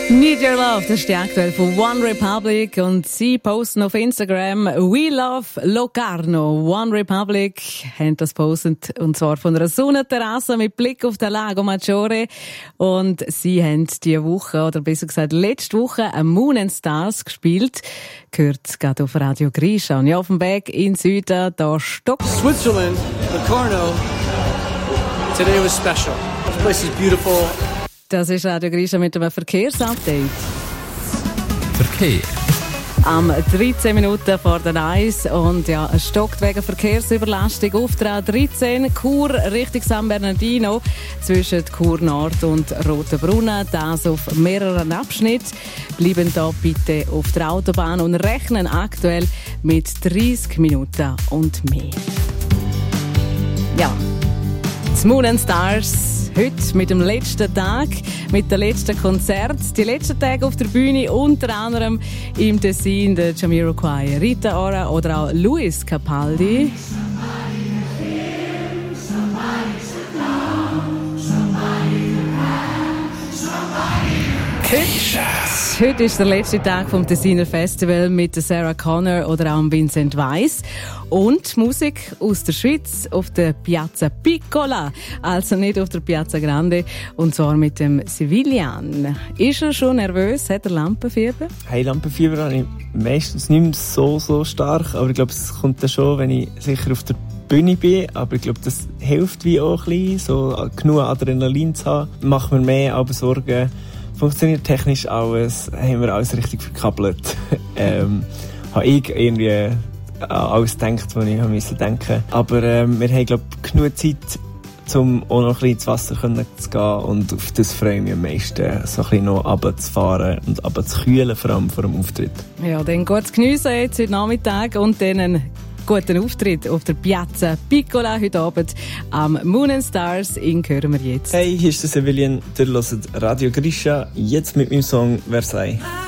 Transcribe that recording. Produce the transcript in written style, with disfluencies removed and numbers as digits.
Need Your Love, das ist die aktuell von One Republic und sie posten auf Instagram We Love Locarno. One Republic haben das postet und zwar von einer Sonnenterrasse mit Blick auf den Lago Maggiore und sie haben diese Woche, oder besser gesagt letzte Woche, Moon and Stars gespielt. Gehört gerade auf Radio Grisha und ja, auf dem Weg in Süden, da stockt Switzerland, Locarno. Today was special. This place is beautiful. Das ist Radio Grisha mit einem Verkehrsupdate. Verkehr. Am 13 Minuten vor der 1 und ja, es stockt wegen Verkehrsüberlastung auf der A13 Chur Richtung San Bernardino zwischen Chur Nord und Rotenbrunnen. Das auf mehreren Abschnitten. Bleiben da bitte auf der Autobahn und rechnen aktuell mit 30 Minuten und mehr. Ja, das Moon and Stars. Heute mit dem letzten Tag, mit dem letzten Konzert. Die letzten Tage auf der Bühne, unter anderem im Tessin der Jamiroquai, Rita Ora oder auch Luis Capaldi. Heute ist der letzte Tag vom Tessiner Festival mit Sarah Connor oder auch Vincent Weiss. Und Musik aus der Schweiz auf der Piazza Piccola, also nicht auf der Piazza Grande, und zwar mit dem Sevillian. Ist er schon nervös? Hat er Lampenfieber? Hey, Lampenfieber habe ich meistens nicht mehr so stark, aber ich glaube, es kommt dann schon, wenn ich sicher auf der Bühne bin, aber ich glaube, das hilft wie auch ein bisschen, so genug Adrenalin zu haben. Macht mir mehr aber Sorgen. Funktioniert technisch alles, haben wir alles richtig verkabelt. Habe ich irgendwie alles gedacht, was ich denken musste. Aber wir haben, glaube ich, genug Zeit, um auch noch ein bisschen ins Wasser zu gehen. Und auf das freue ich mich am meisten, so ein bisschen noch runterzufahren und runterzukühlen, vor allem vor dem Auftritt. Ja, dann geht's geniessen jetzt heute Nachmittag und dann einen guten Auftritt auf der Piazza Piccola heute Abend am Moon and Stars. Ihn hören wir jetzt. Hey, hier ist der Sevillian, ihr hört Radio Grisha, jetzt mit meinem Song Versailles.